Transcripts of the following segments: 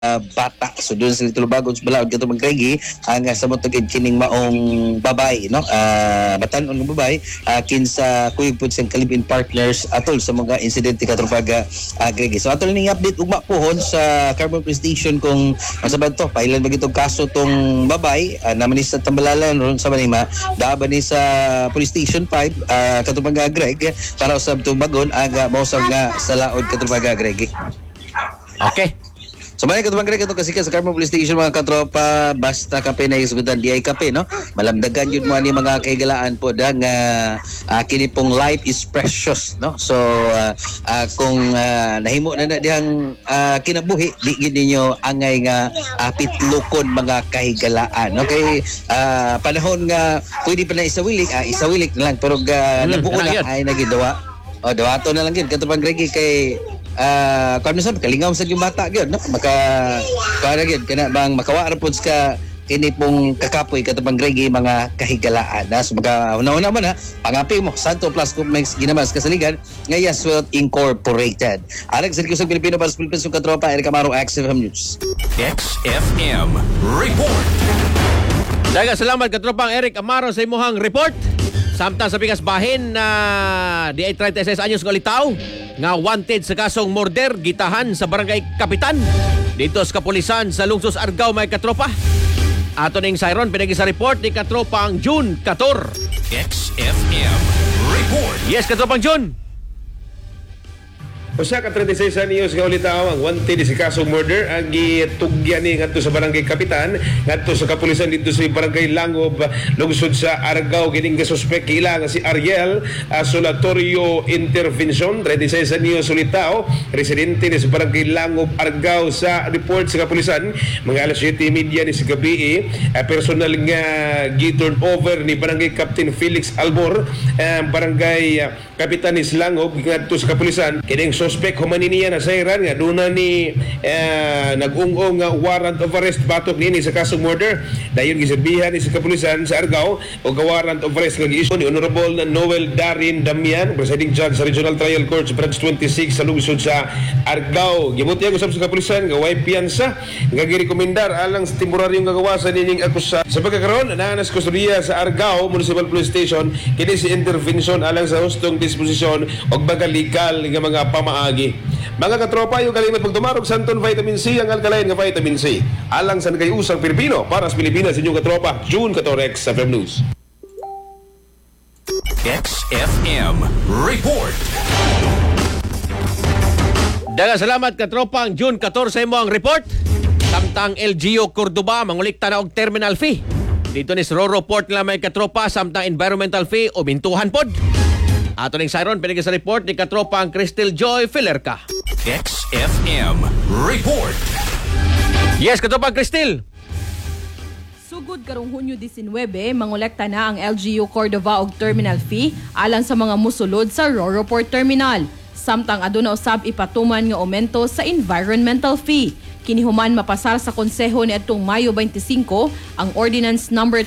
bata. So doon sa Tulubagon sa Balaod kato magkregi ang sa motugid kining maong babay no batan-on ng babay kinsa kuyog pud siyang kalibin partners atol sa mga insidente katropaga gregi. So atol ning update ugma pohon sa Carbon Police Station kung masabad to pailan ba gitong kaso tong babay naman ni sa Tambalalan ron sa Manima daaba ni sa Police Station 5 katropaga Greg para usab Tulubagon aga mausab nga sa laod katropaga gregi. Okay. So may katubang Greg ito kasi sa Carbon Police Station mga katropa basta kape na isugutan di ay kape no malamdagan yun mo ani mga kaigalaan po dang kini pong life is precious no so kung nahimo na dihang kinabuhi di gid ninyo angay nga pitlukon mga kahigalaan okay panahon nga pwede pa na isawilik na lang pero nabuo na ay nagidawa o dawato na lang gid katubang Greg kay kung ano sabi, kalingaw sa yung bata yun, no? Para yun, bang makawaran po ka kini pong kakapoy katapang Gregi mga kahigalaan. So una-una man pangapi mo, Santo Plus Complex ginamas kasaligan, ngayon Swelt Incorporated. Alex, sa Kusang Pilipino para sa Pilipinas yung katropa, Eric Amaro, XFM News. XFM Report. Daga salamat katropang Eric Amaro sa imuhang report. Samtang sa bigas bahin na di ay 36 anyos ng litaw nga wanted sa kasong murder gitahan sa barangay Kapitan dito sa kapulisan sa Lungsos Argao may katropa. Ato ning siron pinagi sa report ni katropang June 14. XFM Report. Yes, katropang June. Usa ka 36 anyos nga ulitaw ang wanted sa kasong murder ang gitugyan ni ngadto sa barangay Kapitan ngadto sa kapulisan dito sa barangay Langob lungsod sa Argao kining gasuspek kila nga si Ariel Solatorio Intervention 36 anyos ulitaw residente ni sa barangay Langob Argao sa report sa kapulisan mga alas 7:30 ni sa gabi personal nga gi-turn over ni barangay Captain Felix Albor barangay Kapitan ni Langob ngadto sa kapulisan kining suspect humaniniya na sayran nga duna ni nag-ungong warrant of arrest batok nini sa kasong murder dayon giserbihan ni sa kapulisan sa Argao og warrant of arrest nga gi-issue ni Honorable Noel Darin Damian presiding judge sa Regional Trial Court sa Branch 26 sa lungsod sa Argao gibutyag usab sa kapulisan nga way piyansa nga girekomendar alang sa temporaryong gagawasan nining akusa sa pagkakaroon nanas kustodiya sa Argao Municipal Police Station kini si intervention alang sa hustong disposisyon og mga legal nga mga pamaagi. Mga katropa, yung kalimot pagdumarog Santon Vitamin C, ang alkalain nga vitamin C. Alang sa nagayusang Pilipino, para sa Pilipinas, inyong katropa, June 14 sa FM News. XFM Report. Daga salamat katropang June 14 mo ang report. Samtang LGU Cordoba mangulikta na og terminal fee. Dito ni Roro Port nila may katropa samtang environmental fee o bintuhan pod. Ato ning siron pinigay sa report ni katropang Crystal Joy Filerca. XFM Report. Yes, katropang Crystal. Sugod karong Hunyo 19, mangolekta na ang LGU Cordova og terminal fee alang sa mga musulod sa Roro Port Terminal. Samtang aduna usab ipatuman nga aumento sa environmental fee. Kinihuman mapasar sa konseho ni atong Mayo 25 ang Ordinance Number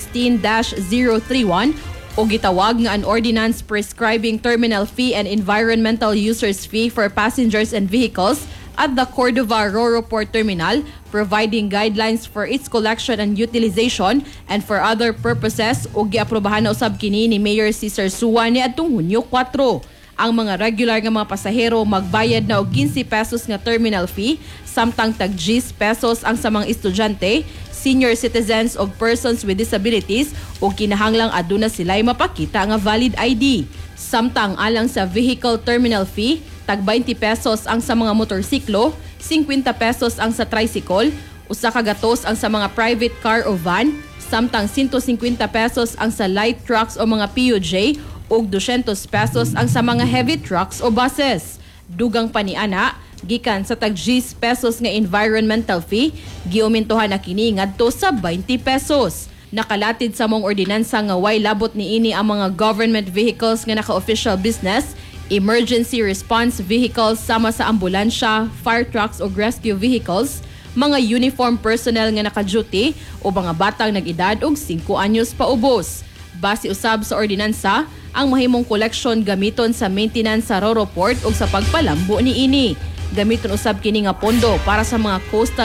2016-031 o gitawag nga an ordinance prescribing terminal fee and environmental users fee for passengers and vehicles at the Cordova Roro Port Terminal, providing guidelines for its collection and utilization and for other purposes o giaprobahan na usab kini ni Mayor Cesar Sua ni adtong Hunyo 4. Ang mga regular nga mga pasahero magbayad na og 15 pesos nga terminal fee, samtang tag 10 pesos ang sa mga estudyante, senior citizens o persons with disabilities o kinahanglang aduna sila'y mapakita nga valid ID. Samtang alang sa vehicle terminal fee, tag 20 pesos ang sa mga motorsiklo, 50 pesos ang sa tricycle, usa ka gatos ang sa mga private car o van, samtang 150 pesos ang sa light trucks o mga PUJ ug 200 pesos ang sa mga heavy trucks o buses. Dugang paniana, gikan sa tag 10 pesos nga environmental fee, giumintuhan na kini ngadto sa 20 pesos. Nakalatid sa mong ordinansa nga way labot niini ang mga government vehicles nga naka-official business, emergency response vehicles sama sa ambulansya, fire trucks o rescue vehicles, mga uniform personnel nga naka-duty o mga batang nag-edad og 5 anyos pa ubos. Base usab sa ordinansa, ang mahimong koleksyon gamiton sa maintenance sa Roro Port o sa pagpalambo niini. Gamiton usab kini nga pondo para sa mga coastal